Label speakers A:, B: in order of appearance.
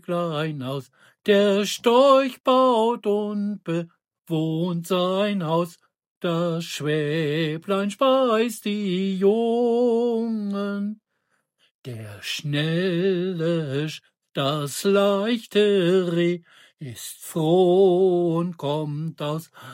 A: klein Haus. Der Storch baut und bewohnt sein Haus. Das Schwäblein speist die Jungen. Der schnelle, das leichte Reh ist froh und kommt aus